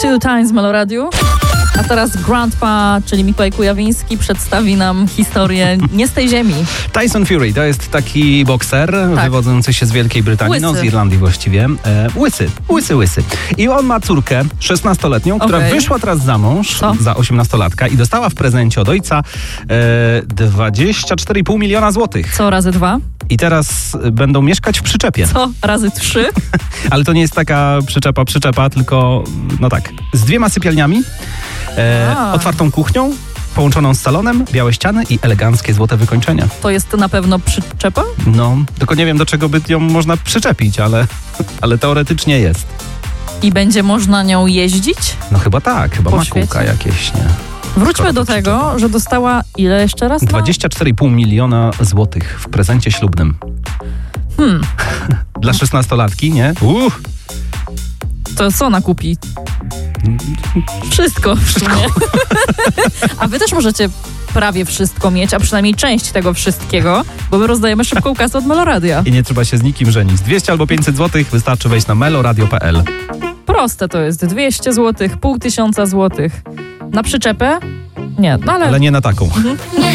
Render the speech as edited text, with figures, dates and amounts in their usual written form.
Two Times w Meloradiu. A teraz Grandpa, czyli Mikołaj Kujawiński, przedstawi nam historię nie z tej ziemi. Tyson Fury to jest taki bokser wywodzący się z Wielkiej Brytanii, Łysy. z Irlandii właściwie. Łysy. I on ma córkę 16-letnią, która wyszła teraz za mąż za 18-latka i dostała w prezencie od ojca 24,5 miliona złotych. Co razy 2? I teraz będą mieszkać w przyczepie. Co razy 3? Ale to nie jest taka przyczepa, tylko no tak, z 2 sypialniami, otwartą kuchnią, połączoną z salonem, białe ściany i eleganckie złote wykończenia. To jest na pewno przyczepa? No, tylko nie wiem, do czego by ją można przyczepić, ale teoretycznie jest. I będzie można nią jeździć? No chyba tak, chyba Po ma świecie? kółka jakieś, nie? Wróćmy do tego, że dostała ile jeszcze raz? 24,5 miliona złotych w prezencie ślubnym. Dla 16-latki, nie? To co ona kupi? Wszystko. A wy też możecie prawie wszystko mieć, a przynajmniej część tego wszystkiego, bo my rozdajemy szybką kasę od Meloradia. I nie trzeba się z nikim żenić. 200 albo 500 złotych wystarczy wejść na meloradio.pl. Proste to jest. 200 zł, 500 złotych. Na przyczepę? Nie, no ale... Ale nie na taką.